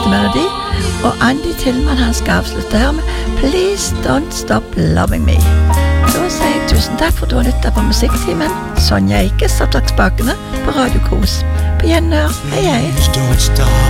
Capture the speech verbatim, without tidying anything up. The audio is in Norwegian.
neste melodi. Og Andy Tillman, han skal avslutte her med Please Don't Stop Loving Me. Da sier jeg tusen takk for at du har lyttet på Musikktimen. Sonja Eikes, opptaksbakene på Radio Kos. På gjenhør, hei hei.